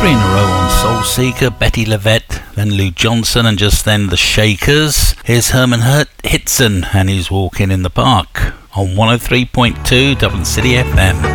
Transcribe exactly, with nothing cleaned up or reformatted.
Three in a row on Soul Seeker, Betty Levette, then Lou Johnson, and just then the Shakers. Here's Herman Hurt Hitson and he's Walking in the Park on one oh three point two Dublin City F M.